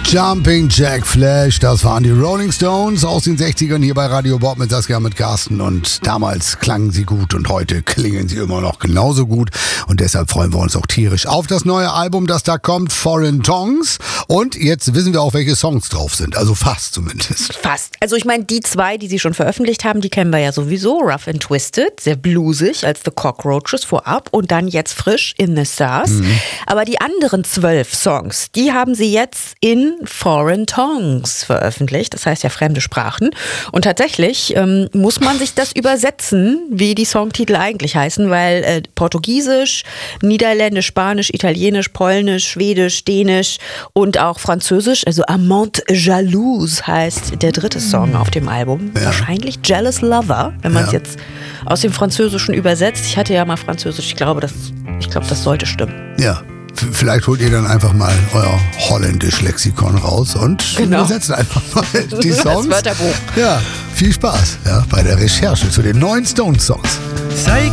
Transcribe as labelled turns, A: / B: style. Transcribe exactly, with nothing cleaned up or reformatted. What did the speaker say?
A: Jumping Jack Flash, das waren die Rolling Stones aus den sechzigern hier bei Radio Bob mit Saskia, mit Carsten. Und damals klangen sie gut und heute klingen sie immer noch genauso gut. Und deshalb freuen wir uns auch tierisch auf das neue Album, das da kommt, Foreign Tongues. Und jetzt wissen wir auch, welche Songs drauf sind, also fast zumindest.
B: Fast. Also ich meine, die zwei, die sie schon veröffentlicht haben, die kennen wir ja sowieso. Rough and Twisted, sehr bluesig als The Cockroaches vorab und dann jetzt frisch In the Stars. Mhm. Aber die anderen zwölf Songs, die haben sie jetzt in Foreign Tongues veröffentlicht, das heißt ja fremde Sprachen. Und tatsächlich ähm, muss man sich das übersetzen, wie die Songtitel eigentlich heißen, weil äh, Portugiesisch, Niederländisch, Spanisch, Italienisch, Polnisch, Schwedisch, Dänisch und auch Französisch, also Amante Jalouse heißt der dritte Song auf dem Album. Ja. Wahrscheinlich Jealous Lover, wenn man es ja. jetzt aus dem Französischen übersetzt. Ich hatte ja mal Französisch, ich glaube, das, ich glaube, das sollte stimmen.
A: Ja. Vielleicht holt ihr dann einfach mal euer Holländisch-Lexikon raus und genau. übersetzt einfach mal die Songs.
B: Das Wörterbuch.
A: Ja, viel Spaß ja, bei der Recherche zu den neuen Stones-Songs.